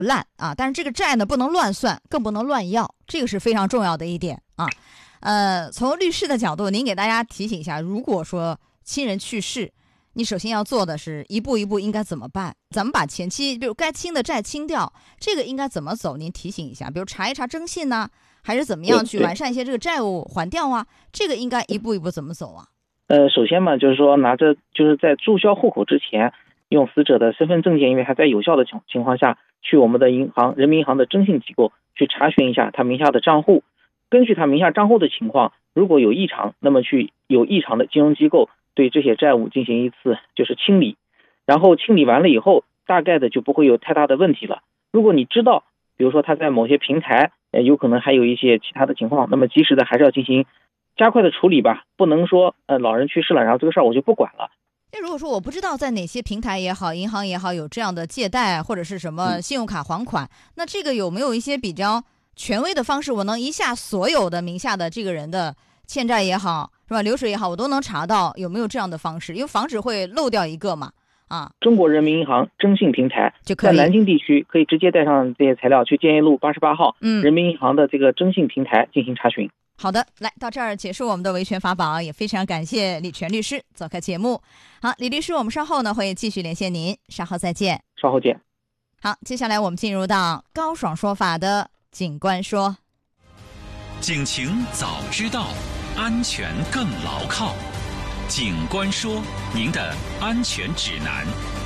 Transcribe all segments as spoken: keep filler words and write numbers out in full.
烂啊，但是这个债呢不能乱算，更不能乱要，这个是非常重要的一点啊。呃，从律师的角度，您给大家提醒一下，如果说亲人去世，你首先要做的是一步一步应该怎么办？咱们把前期比如该清的债清掉，这个应该怎么走？您提醒一下，比如查一查征信呢，还是怎么样去完善一些这个债务还掉啊？这个应该一步一步怎么走啊？ 呃，首先嘛，就是说拿着就是在注销户口之前，用死者的身份证件，因为还在有效的情情况下，去我们的银行人民银行的征信机构去查询一下他名下的账户，根据他名下账户的情况，如果有异常，那么去有异常的金融机构对这些债务进行一次就是清理，然后清理完了以后，大概的就不会有太大的问题了。如果你知道，比如说他在某些平台，呃，有可能还有一些其他的情况，那么及时的还是要进行加快的处理吧，不能说呃老人去世了，然后这个事儿我就不管了。 那如果说我不知道在哪些平台也好，银行也好，有这样的借贷或者是什么信用卡还款，嗯、那这个有没有一些比较权威的方式，我能一下所有的名下的这个人的欠债也好，是吧？流水也好，我都能查到，有没有这样的方式？因为防止会漏掉一个嘛。啊， 中国人民银行征信平台就可以， 在南京地区可以直接带上这些材料去建业路八十八号， 嗯， 人民银行的这个征信平台进行查询。 好的，来到这儿结束我们的维权法宝，也非常感谢李全律师做客节目。好，李律师，我们稍后呢会继续连线您，稍后再见。 稍后见。 好，接下来我们进入到高爽说法的警官说。 警情早知道，安全更牢靠。警官说，您的安全指南。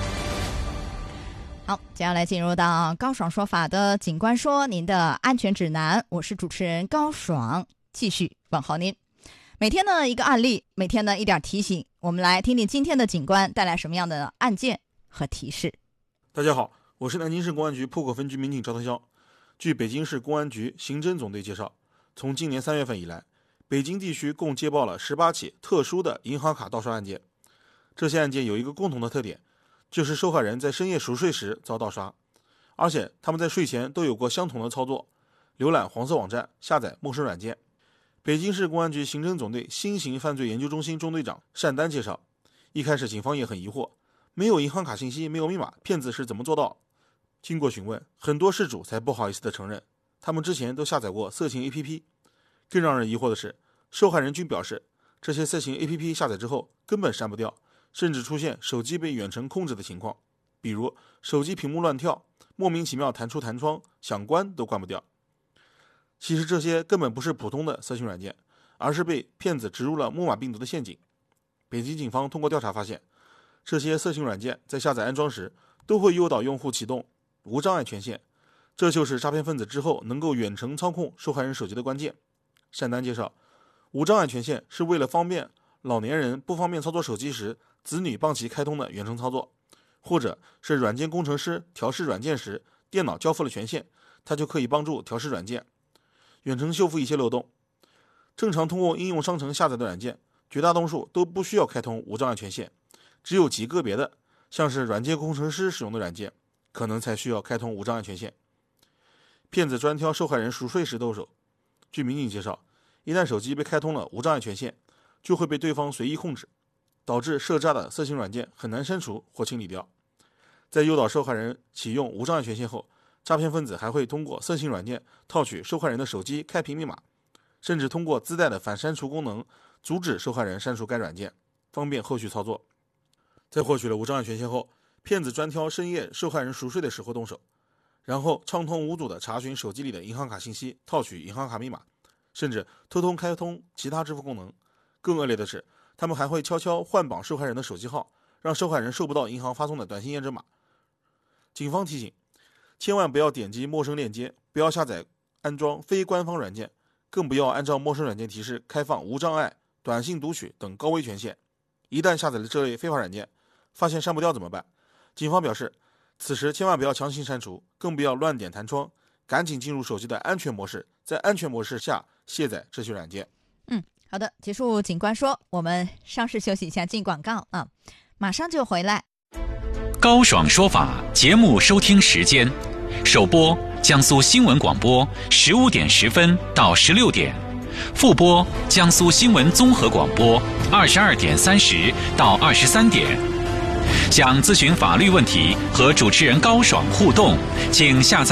好，接下来进入到高爽说法的警官说，您的安全指南。我是主持人高爽，继续问候您。每天呢一个案例，每天呢一点提醒，我们来听听今天的警官带来什么样的案件和提示。 大家好，我是南京市公安局浦口分局民警赵特潇。据北京市公安局刑侦总队介绍，从今年三月份以来，北京地区共接报了十八起特殊的银行卡盗刷案件。这些案件有一个共同的特点，就是受害人在深夜熟睡时遭盗刷，而且他们在睡前都有过相同的操作，浏览黄色网站，下载陌生软件。北京市公安局刑侦总队新型犯罪研究中心中队长单丹介绍，一开始警方也很疑惑，没有银行卡信息，没有密码，骗子是怎么做到？经过询问，很多事主才不好意思地承认，他们之前都下载过色情 A P P。更让人疑惑的是，受害人均表示，这些色情 A P P 下载之后根本删不掉，甚至出现手机被远程控制的情况，比如手机屏幕乱跳，莫名其妙弹出弹窗，想关都关不掉。其实这些根本不是普通的色情软件，而是被骗子植入了木马病毒的陷阱。北京警方通过调查发现，这些色情软件在下载安装时都会诱导用户启动无障碍权限，这就是诈骗分子之后能够远程操控受害人手机的关键。单丹介绍，无障碍权限是为了方便老年人不方便操作手机时，子女帮其开通的远程操作，或者是软件工程师调试软件时，电脑交付了权限，他就可以帮助调试软件，远程修复一些漏洞。正常通过应用商城下载的软件，绝大多数都不需要开通无障碍权限，只有极个别的，像是软件工程师使用的软件，可能才需要开通无障碍权限。骗子专挑受害人熟睡时动手。据民警介绍，一旦手机被开通了无障碍权限，就会被对方随意控制，导致涉诈的色情软件很难删除或清理掉。在诱导受害人启用无障碍权限后，诈骗分子还会通过色情软件套取受害人的手机开屏密码，甚至通过自带的反删除功能阻止受害人删除该软件，方便后续操作。在获取了无障碍权限后，骗子专挑深夜受害人熟睡的时候动手，然后畅通无阻地查询手机里的银行卡信息，套取银行卡密码，甚至偷偷开通其他支付功能。更恶劣的是，他们还会悄悄换绑受害人的手机号，让受害人收不到银行发送的短信验证码。警方提醒，千万不要点击陌生链接，不要下载安装非官方软件，更不要按照陌生软件提示开放无障碍、短信读取等高危权限。一旦下载了这类非法软件，发现删不掉怎么办？警方表示，此时千万不要强行删除，更不要乱点弹窗，赶紧进入手机的安全模式，在安全模式下卸载这些软件。 嗯，好的，结束警官说，我们稍事休息一下，进广告啊，马上就回来。 高爽说法节目收听时间，首播江苏新闻广播十五点十分到十六点，复播江苏新闻综合广播二十二点三十到二十三点。想咨询法律问题和主持人高爽互动，请下载